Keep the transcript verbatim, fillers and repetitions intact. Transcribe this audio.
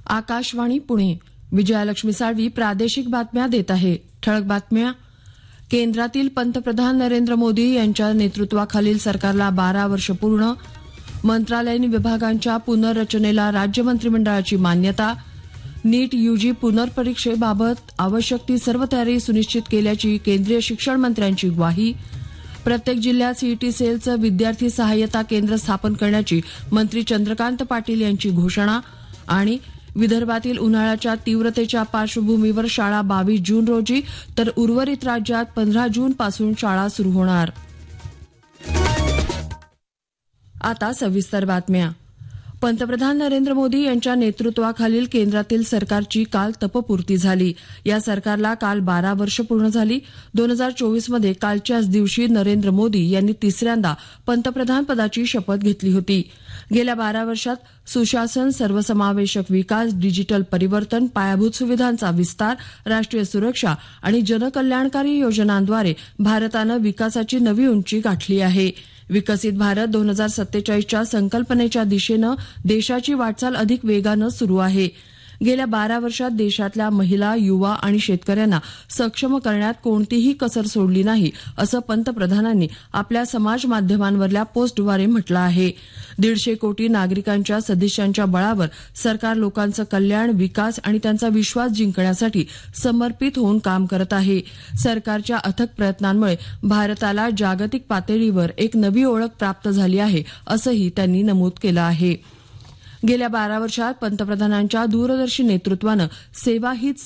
आकाशवाणी पुणे. विजयालक्ष्मी साळवी प्रादेशिक बातम्या देत आहे. ठळक बातम्या. केंद्रातील पंतप्रधान नरेंद्र मोदी यांच्या नेतृत्वाखालील सरकारला बारा वर्ष पूर्ण. मंत्रालयीन विभागांच्या पुनर्रचनेला राज्य मंत्रिमंडळाची मान्यता. नीट यूजी पुनर्परीक्षेबाबत आवश्यक ती सर्व तयारी सुनिश्चित केल्याची केंद्रीय शिक्षण मंत्र्यांची ग्वाही. प्रत्येक जिल्ह्यात सीईटी सेलचं विद्यार्थी सहाय्यता केंद्र स्थापन करण्याची मंत्री चंद्रकांत पाटील यांची घोषणा. आणि विदर्भातील उन्हाळ्याच्या तीव्रतेच्या पार्श्वभूमीवर शाळा बावीस जून रोजी तर उर्वरित राज्यात पंधरा जून पासून शाळा सुरू होणार. आता सविस्तर बातम्या. पंतप्रधान नरेंद्र मोदी यांच्या नेतृत्वाखालील केंद्रातील सरकारची काल तपपूर्ती झाली. या सरकारला काल बारा वर्ष पूर्ण झाली. दोन हजार चोवीसमध्ये कालच्याच दिवशी नरेंद्र मोदी यांनी तिसऱ्यांदा पंतप्रधान पदाची शपथ घेतली होती. गेल्या बारा वर्षात सुशासन, सर्वसमावेशक विकास, डिजिटल परिवर्तन, पायाभूत सुविधांचा विस्तार, राष्ट्रीय सुरक्षा आणि जनकल्याणकारी योजनांद्वारे भारतानं विकासाची नवी उंची गाठली आहे. विकसित भारत दोन हजार सत्तेचाळीसच्या संकल्पनेच्या दिशेनं देशाची वाटचाल अधिक वेगानं सुरू आहे. गेल्या बारा वर्षात देशातल्या महिला, युवा आणि शेतकऱ्यांना सक्षम करण्यात कोणतीही कसर सोडली नाही, असं पंतप्रधानांनी आपल्या समाज माध्यमांवरल्या पोस्टद्वारे म्हटलं आहे. दीडशे कोटी नागरिकांच्या सदिच्छांच्या बळावर सरकार लोकांचं कल्याण, विकास आणि त्यांचा विश्वास जिंकण्यासाठी समर्पित होऊन काम करत आहे. सरकारच्या अथक प्रयत्नांमुळे भारताला जागतिक पातळीवर एक नवी ओळख प्राप्त झाली आहे, असंही त्यांनी नमूद केलं आहे. गेल्या बारा वर्षात पंतप्रधानांच्या दूरदर्शी नेतृत्वानं सेवा हीच